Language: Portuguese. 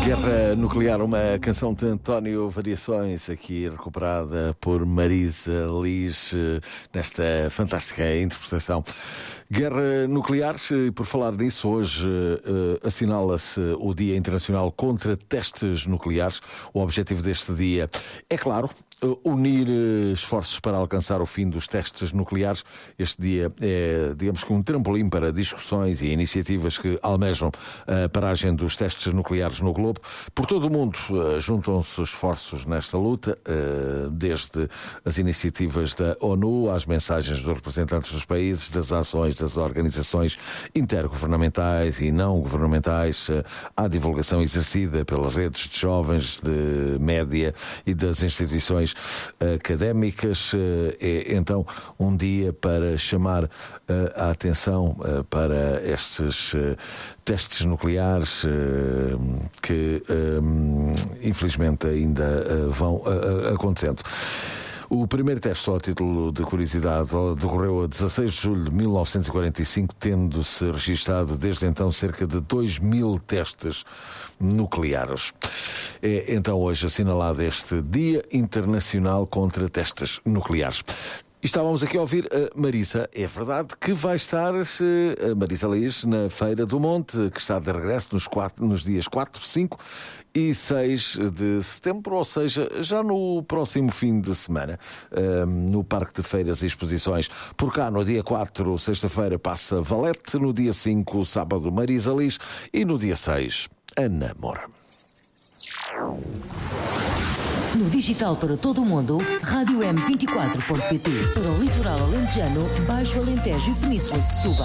Guerra Nuclear, uma canção de António Variações, aqui recuperada por Marisa Liz, nesta fantástica interpretação. Guerra Nuclear, e por falar nisso, hoje assinala-se o Dia Internacional contra Testes Nucleares. O objetivo deste dia é, claro, unir esforços para alcançar o fim dos testes nucleares. Este dia é, digamos que, um trampolim para discussões e iniciativas que almejam a paragem dos testes nucleares no globo. Por todo o mundo juntam-se esforços nesta luta, desde as iniciativas da ONU, às mensagens dos representantes dos países, das ações das organizações intergovernamentais e não governamentais, à divulgação exercida pelas redes de jovens, de média e das instituições académicas. É então um dia para chamar a atenção para estes testes nucleares que infelizmente ainda vão acontecendo. O primeiro teste, só a título de curiosidade, decorreu a 16 de julho de 1945, tendo-se registado desde então cerca de 2.000 testes nucleares. É então hoje assinalado este Dia Internacional contra Testes Nucleares. E estávamos aqui a ouvir a Marisa. É verdade que vai estar a Marisa Liz na Feira do Monte, que está de regresso nos dias 4, 5 e 6 de setembro, ou seja, já no próximo fim de semana, no Parque de Feiras e Exposições. Por cá, no dia 4, sexta-feira, passa Valete, no dia 5, sábado, Marisa Liz, e no dia 6, Ana Moura. No digital para todo o mundo, Rádio M24.pt. Para o litoral alentejano, Baixo Alentejo e Península de Setúbal.